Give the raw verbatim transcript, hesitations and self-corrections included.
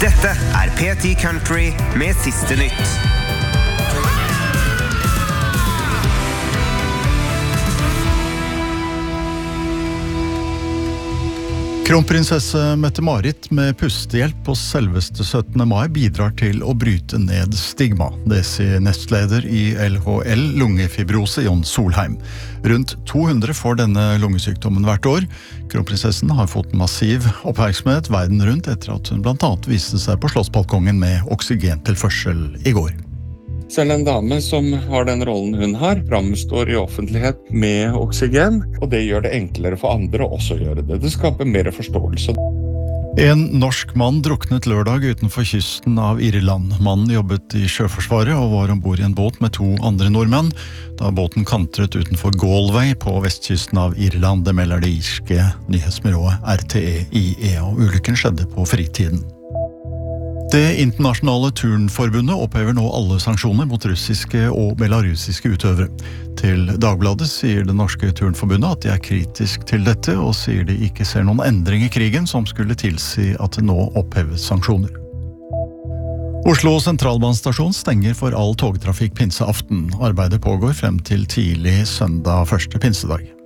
Dette er P ti Country med siste nytt. Kronprinsesse Mette-Marit med pustehjelp på selveste syttende mai bidrar til å bryte ned stigma. Det sier nestleder i L H L lungefibrose Jon Solheim. Rundt to hundre får denne lungesykdommen hvert år. Kronprinsessen har fått massiv oppmerksomhet verden rundt etter at hun blant annet viste seg på slottsbalkongen med oksygentilførsel i går. Selv en dame som har den rollen hun har, framstår i offentlighet med oksygen, og det gjør det enklere for andre å også gjøre det. Det skaper mer forståelse. En norsk mann druknet lørdag utenfor kysten av Irland. Mannen jobbet i Sjøforsvaret og var ombord i en båt med to andre nordmenn, da båten kantret utenfor Galway på vestkysten av Irland. Det melder det irske nyhetsbyrået R T E I E, og ulykken skjedde på fritiden. Det internasjonale turnforbundet opphever nå alle sanksjoner mot russiske og belarusiske utøvere. Til Dagbladet sier det norske turnforbundet at de er kritisk til dette, og sier de ikke ser noen endring i krigen som skulle tilsi at det nå oppheves sanksjoner. Oslo sentralbanestasjon stenger for all togtrafikk pinseaften. Arbeidet pågår frem til tidlig søndag første pinsedag.